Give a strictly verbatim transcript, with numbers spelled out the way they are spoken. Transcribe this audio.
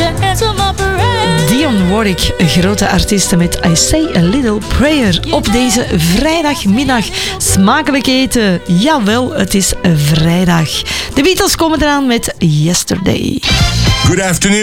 Dionne Warwick, een grote artiest met I Say a Little Prayer. Op deze vrijdagmiddag. Smakelijk eten. Jawel, het is vrijdag. De Beatles komen eraan met Yesterday. Good afternoon.